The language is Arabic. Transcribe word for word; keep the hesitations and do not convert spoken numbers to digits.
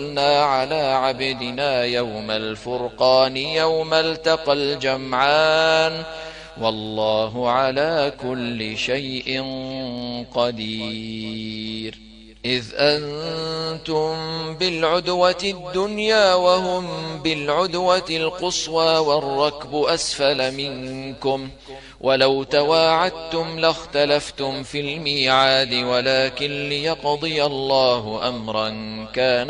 على عبدنا يوم الفرقان يوم التقى الجمعان، والله على كل شيء قدير. إذ أنتم بالعدوة الدنيا وهم بالعدوة القصوى والركب أسفل منكم، ولو تواعدتم لاختلفتم في الميعاد، ولكن ليقضي الله أمرا كان